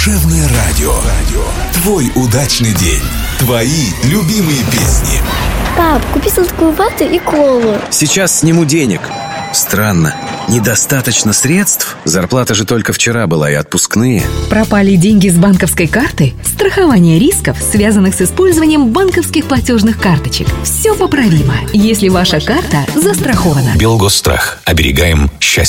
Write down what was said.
Душевное радио. Твой удачный день. Твои любимые песни. Пап, купи сладкую вату и колу. Сейчас сниму денег. Странно, недостаточно средств? Зарплата же только вчера была и отпускные. Пропали деньги с банковской карты? Страхование рисков, связанных с использованием банковских платежных карточек. Все поправимо, если ваша карта застрахована. Белгосстрах. Оберегаем счастье.